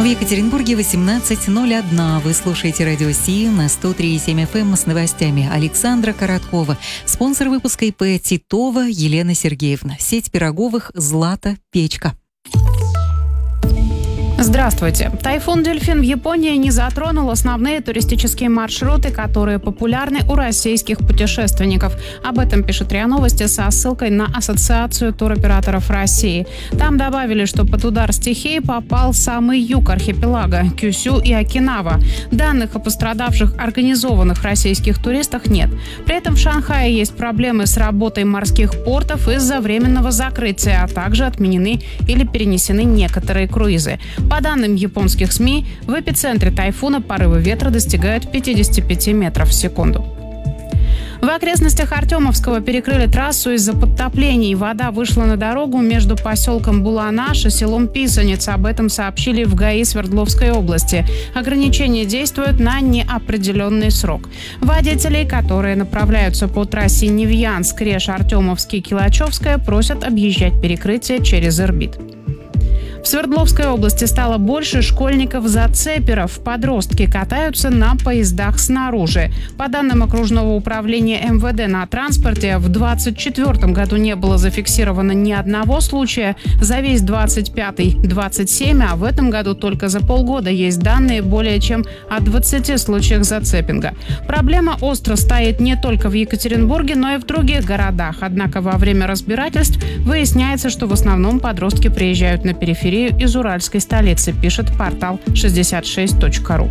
В Екатеринбурге 18:01. Вы слушаете радио Си на 103,7 FM с новостями Александра Короткова. Спонсор выпуска ИП Титова Елена Сергеевна. Сеть пироговых «Злата Печка». Здравствуйте. Тайфун «Дельфин» в Японии не затронул основные туристические маршруты, которые популярны у российских путешественников. Об этом пишет РИА Новости со ссылкой на Ассоциацию туроператоров России. Там добавили, что под удар стихии попал самый юг архипелага – Кюсю и Окинава. Данных о пострадавших организованных российских туристах нет. При этом в Шанхае есть проблемы с работой морских портов из-за временного закрытия, а также отменены или перенесены некоторые круизы. По данным японских СМИ, в эпицентре тайфуна порывы ветра достигают 55 метров в секунду. В окрестностях Артемовского перекрыли трассу из-за подтоплений. Вода вышла на дорогу между поселком Буланаш и селом Писанец. Об этом сообщили в ГАИ Свердловской области. Ограничения действуют на неопределенный срок. Водителей, которые направляются по трассе Невьянск, Реж, Артемовский, Килачевская, просят объезжать перекрытие через Ирбит. В Свердловской области стало больше школьников-зацеперов. Подростки катаются на поездах снаружи. По данным окружного управления МВД на транспорте, в 2024 году не было зафиксировано ни одного случая. За весь 25-й 27, а в этом году только за полгода есть данные более чем о 20 случаях зацепинга. Проблема остро стоит не только в Екатеринбурге, но и в других городах. Однако во время разбирательств выясняется, что в основном подростки приезжают на периферию из уральской столицы, пишет портал 66.ru.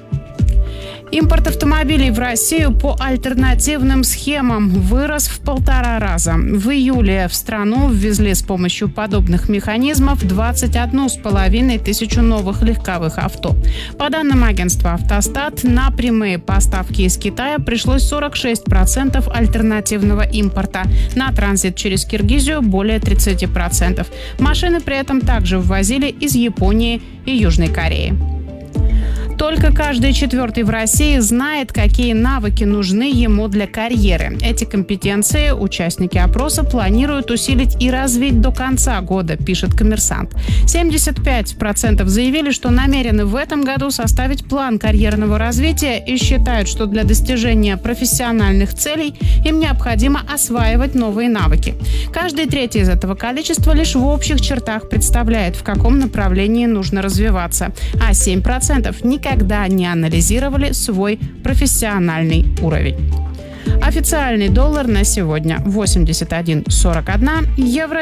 Импорт автомобилей в Россию по альтернативным схемам вырос в 1,5 раза. В июле в страну ввезли с помощью подобных механизмов 21,5 тысячи новых легковых авто. По данным агентства «Автостат», на прямые поставки из Китая пришлось 46% альтернативного импорта. На транзит через Киргизию более 30%. Машины при этом также ввозили из Японии и Южной Кореи. Только каждый четвертый в России знает, какие навыки нужны ему для карьеры. Эти компетенции участники опроса планируют усилить и развить до конца года, пишет «Коммерсант». 75% заявили, что намерены в этом году составить план карьерного развития и считают, что для достижения профессиональных целей им необходимо осваивать новые навыки. Каждый третий из этого количества лишь в общих чертах представляет, в каком направлении нужно развиваться, а 7% никогда не анализировали свой профессиональный уровень. Официальный доллар на сегодня 81,41, евро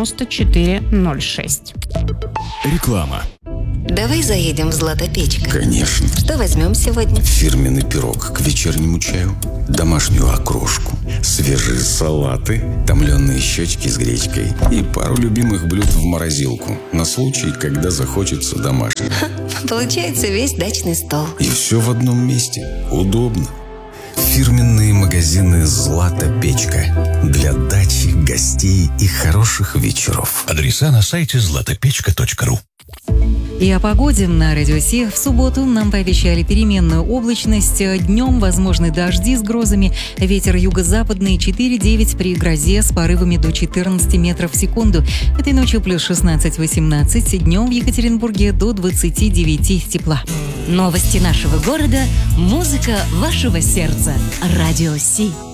94,06. Реклама. Давай заедем в «Злата Печка». Конечно. Что возьмем сегодня? Фирменный пирог к вечернему чаю, домашнюю окрошку, свежие салаты, томленые щечки с гречкой и пару любимых блюд в морозилку на случай, когда захочется домашнего. Получается весь дачный стол. И все в одном месте. Удобно. Фирменные магазины «Злата Печка» для дачи, гостей и хороших вечеров. Адреса на сайте zlatopechka.ru. И о погоде на радио Си. В субботу нам пообещали переменную облачность. Днем возможны дожди с грозами. Ветер юго-западный 4,9 при грозе с порывами до 14 метров в секунду. Этой ночью плюс 16-18. Днем в Екатеринбурге до 29 тепла. Новости нашего города, музыка вашего сердца. Радио Си.